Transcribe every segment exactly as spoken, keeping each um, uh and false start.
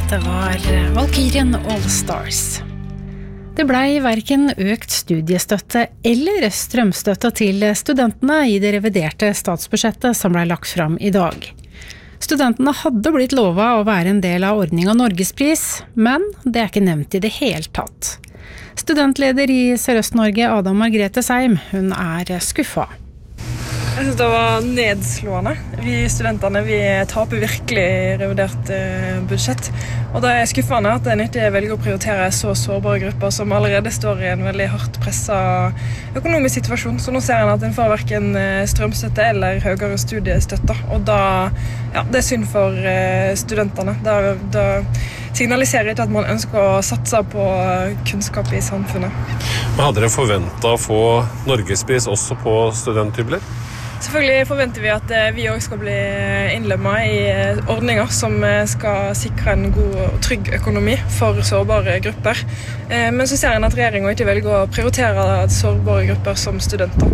Dette var Valkyrien All Stars. Det blei hverken økt studiestøtte eller strømstøtte til studentene i det reviderte statsbudsjettet som blei lagt fram i dag. Studentene hadde blitt lovet å være en del av ordningen Norgespris, men det er ikke nevnt i det hele tatt. Studentleder i Sørøst-Norge, Ada Margrethe Seim, hun er skuffet. Jeg synes det var nedslående. Vi studentene vi taper virkelig i revidert budsjett. Og det er skuffende at en ikke velger å prioritere så sårbare grupper som allerede står i en veldig hardt presset økonomisk situasjon. Så nå ser en at en får hverken strømstøtte eller høyere studiestøtte. Og da, ja, det er synd for studentene. Da, da signaliserer ikke at man ønsker å satse på kunnskap i samfunnet. Men hadde dere forventet å få Norgespris også på studenthybler? Selvfølgelig forventer vi at vi også skal bli innlemmet i ordninger som skal sikre en god og trygg økonomi for sårbare grupper. Men så ser en at regjeringen ikke velger å prioritere sårbare grupper som studenter.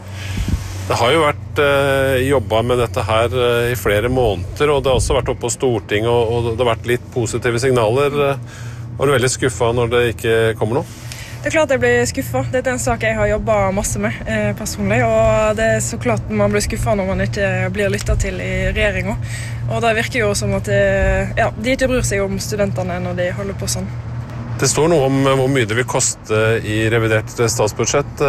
Det har jo vært eh, jobbet med dette her eh, i flere måneder, og det har også vært oppe på Stortinget, og, og det har vært litt positive signaler. Var du veldig skuffet når det ikke kommer noe? Det er klart jeg blir skuffet. Dette er en sak jeg har jobbet masse med eh, personlig, og det er så klart man blir skuffet når man ikke blir lyttet til i regjeringen. Og det virker jo som at det, ja, de ikke bryr seg om studentene når de holder på sånn. Det står noe om hvor mye det vil koste i revidert statsbudsjett.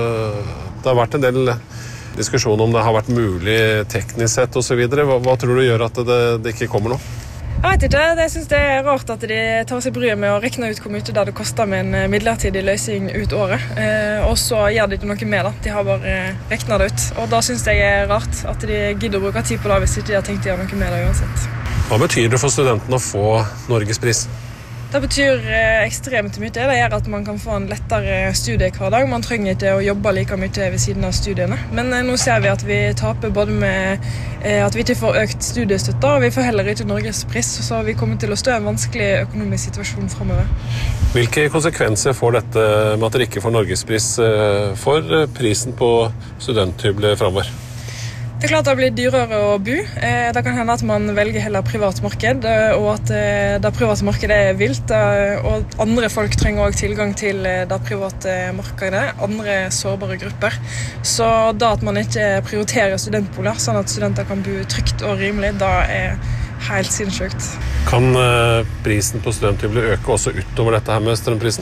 Det har vært en del diskusjon om det har vært mulig teknisk sett og så videre. Hva, hva tror du gjør at det, det ikke kommer noe? Jeg vet ikke, jeg synes det er rart at de tar seg bryet med å rekne ut hvor mye det koster med en midlertidig løsning ut året. Eh, og så gjør de ikke noe med det, de har bare reknet det ut. Og da synes jeg er rart at de gidder å bruke tid på det hvis ikke de har tenkt å gjøre noe med det uansett. Hva betyr det for studentene å få Norgespris? Det betyr eh, ekstremt mye. Det gjør at man kan få en lettere studiehverdag. Man trenger ikke å jobbe like mye ved siden av studiene. Men eh, nå ser vi at vi taper både med eh, at vi ikke får økt studiestøtte, og vi får heller ikke Norgespris, så vi kommer til å stå i en vanskelig økonomisk situasjon fremover. Hvilke konsekvenser får dette med at dere ikke får Norgespris eh, for prisen på studenthybler fremover? Det er klart det blir dyrere å bo. Det kan hende at man velger heller privat marked, og at det private markedet er vilt, og andre folk trenger også tilgang til det private markedet, andre sårbare grupper. Så da at man ikke prioriterer studentboliger, sånn at studenter kan bo trygt og rimelig, da er helt sinnssykt. Kan prisen på studenthybler øke også utover dette her med strømprisen?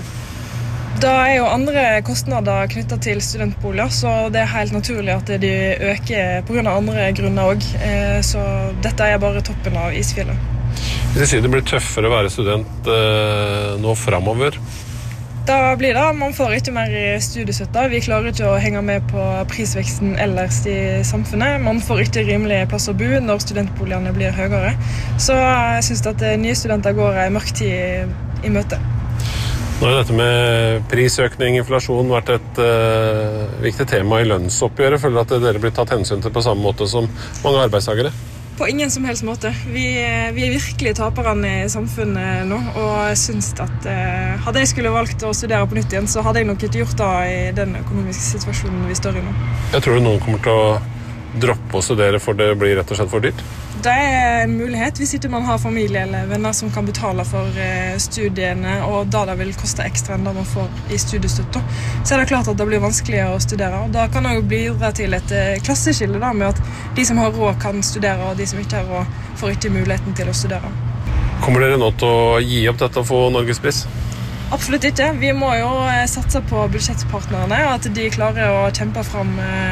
Det er jo andre kostnader knyttet til studentboliger, så det er helt naturlig at de øker på grunn av andre grunner også. Så dette er bare toppen av isfjellet. Vil det si det blir tøffere å være student eh, nå fremover? Da blir det. Man får ikke mer studiestøtte. Vi klarer ikke å henge med på prisveksten ellers i samfunnet. Man får ikke rimelig plass å bo når studentboligene blir høyere. Så jeg synes at nye studenter går en mørk tid i møte. Nå har dette med prisøkning, inflasjon vært et uh, viktig tema i lønnsoppgjøret. Føler du at dere blir tatt hensyn til på samme måte som mange arbeidstakere? På ingen som helst måte. Vi, vi er virkelig taperne i samfunnet nå, og jeg synes at uh, hadde jeg skulle valgt å studere på nytt igjen, så hadde jeg nok ikke gjort det i den økonomiske situasjonen vi står i nå. Jeg tror noen kommer til å droppe å studere for det blir rett og slett for dyrt? Det er en mulighet hvis ikke man har familie eller venner som kan betale for studiene, og da det vil koste ekstra enn det man får i studiestøtte. Så er det klart at det blir vanskelig å studere, og da kan det jo bidra til et klasseskille da, med at de som har råd kan studere, og de som ikke har råd får ikke muligheten til å studere. Kommer dere nå til å gi opp dette og få Norgespris? Absolutt ikke. Vi må jo satse på budsjettpartnerne, og at de klarer å kjempe frem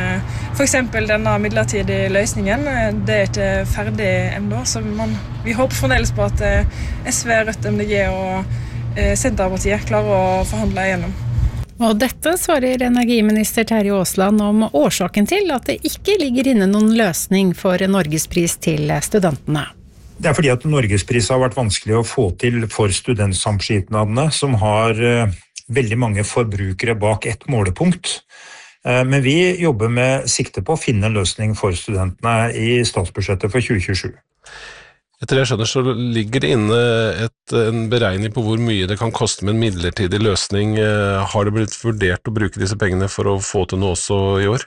for eksempel denne midlertidige løsningen. Det er ikke ferdig ennå, så man, vi håper fremdeles på at S V, Rødt, M D G og Senterpartiet klarer å forhandle igjennom. Og dette svarer energiminister Terje Aasland om årsaken til at det ikke ligger inne noen løsning for Norgespris til studentene. Det er fordi at Norgespris har vært vanskelig å få til for studentsamskipnadene, som har uh, veldig mange forbrukere bak ett målepunkt. Uh, men vi jobber med sikte på å finne en løsning for studentene i statsbudsjettet for tjue tjuesju. Etter det jeg skjønner, så ligger det inne et, en beregning på hvor mye det kan koste med en midlertidig løsning. Uh, har det blitt vurdert å bruke disse pengene for å få til noe også i år?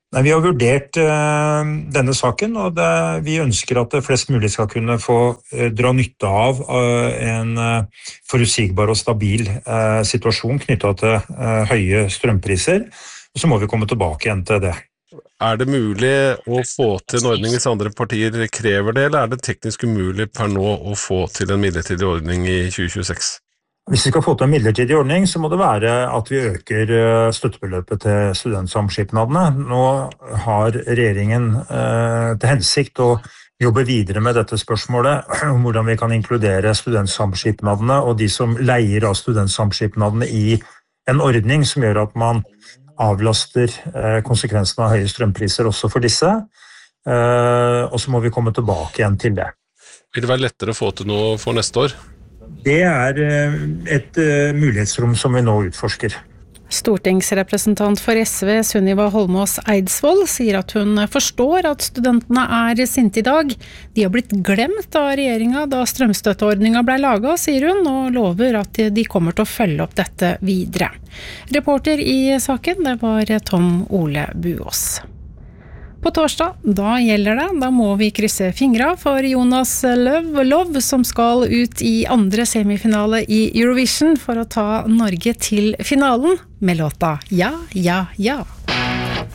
Nei, vi har vurdert uh, denne saken, og det, vi ønsker at flest mulig skal kunne få uh, dra nytte av uh, en uh, forutsigbar og stabil uh, situasjon knyttet til uh, høye strømpriser, og så må vi komme tilbake igjen til det. Er det mulig å få til en ordning hvis andre partier krever det, eller er det teknisk umulig per nå å få til en midlertidig ordning i tjue tjueseks? Hvis vi skal få til en midlertidig ordning, så må det være at vi øker støttebeløpet til studentsamskipnadene. Nå har regjeringen eh, til hensikt å jobbe videre med dette spørsmålet, om hvordan vi kan inkludere studentsamskipnadene og de som leier av studentsamskipnadene i en ordning som gjør at man avlaster eh, konsekvensene av høye strømpriser også for disse, eh, og så må vi komme tilbake igjen til det. Vil det være lettere å få til noe for neste år? Det er et mulighetsrom som vi nå utforsker. Stortingsrepresentant for S V Sunniva Holmås Eidsvoll sier at hun forstår at studentene er sinte i dag. De har blitt glemt av regjeringen da strømstøtteordningen ble laget, sier hun, og lover at de kommer til å følge opp dette videre. Reporter i saken, det var Tom Ole Buås. På torsdag, da gjelder det, da må vi krysse fingra for Jonas Løv, Lov, som skal ut i andre semifinale i Eurovision for å ta Norge til finalen med låta Ja, ja, ja.